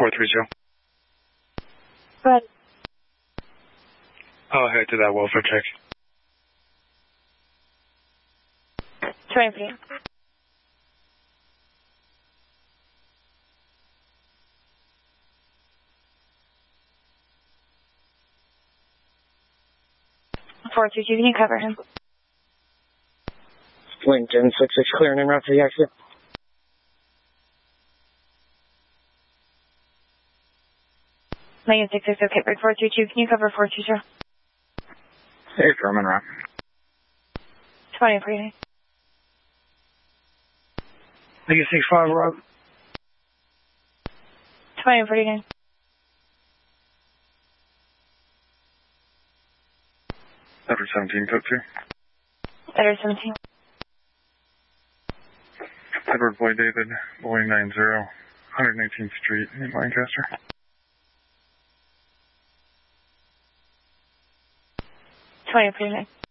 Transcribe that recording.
430. Go ahead. I'll head to that welfare check. 20. 422, can you cover him? Lincoln 66 clearing en route to the exit. Lincoln 66, okay, break 432, can you cover 420? Hey, firm en route. 20, please. Lincoln 65, Rob. 20, 49. Edward 17, code 2. Edward 17. Edward Boy David, Boy 90, 118th Street in Lancaster. 20, 49.